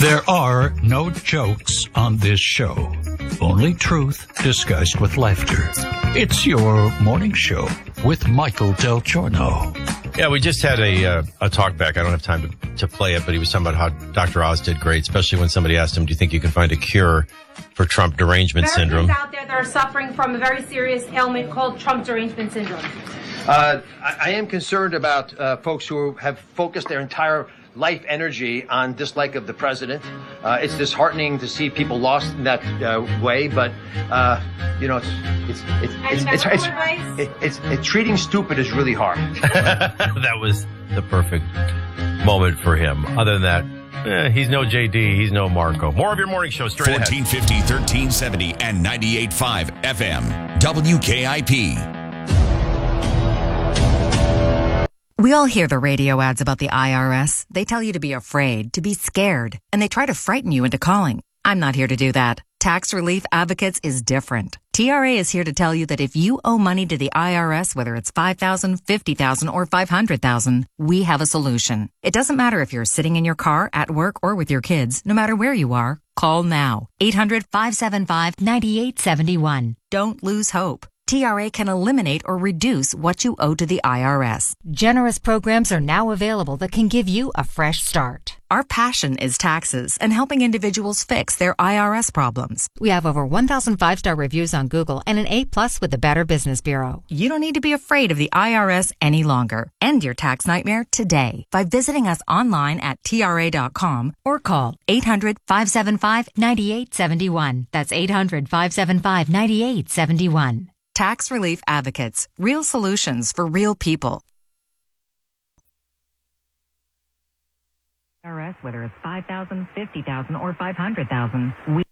There are no jokes on this show, only truth disguised with laughter. It's your morning show with Michael Del Giorno. Yeah, we just had a talk back. I don't have time to play it, but he was talking about how Dr. Oz did great, especially when somebody asked him, do you think you can find a cure for Trump derangement syndrome? Americans out there that are suffering from a very serious ailment called Trump derangement syndrome. I am concerned about folks who have focused their entire life energy on dislike of the president. It's disheartening to see people lost in that way, but it's treating stupid is really hard. That was the perfect moment for him. Other than that, he's no JD, he's no Marco. More of your morning show straight 1450, 1370, and 98.5 FM. WKIP. We all hear the radio ads about the IRS. They tell you to be afraid, to be scared, and they try to frighten you into calling. I'm not here to do that. Tax Relief Advocates is different. TRA is here to tell you that if you owe money to the IRS, whether it's $5,000, $50,000, or $500,000, we have a solution. It doesn't matter if you're sitting in your car, at work, or with your kids. No matter where you are, call now. 800-575-9871. Don't lose hope. TRA can eliminate or reduce what you owe to the IRS. Generous programs are now available that can give you a fresh start. Our passion is taxes and helping individuals fix their IRS problems. We have over 1,000 5-star reviews on Google and an A+ with the Better Business Bureau. You don't need to be afraid of the IRS any longer. End your tax nightmare today by visiting us online at TRA.com or call 800-575-9871. That's 800-575-9871. Tax Relief Advocates. Real solutions for real people. IRS, whether it's $5,000, $50,000, or $500,000, we